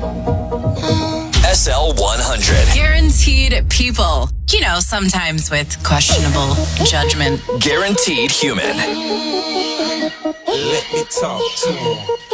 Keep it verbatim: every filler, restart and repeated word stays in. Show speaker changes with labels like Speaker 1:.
Speaker 1: S L one hundred.
Speaker 2: Guaranteed people. You know, sometimes with questionable judgment.
Speaker 1: Guaranteed human.
Speaker 3: Let me talk to him.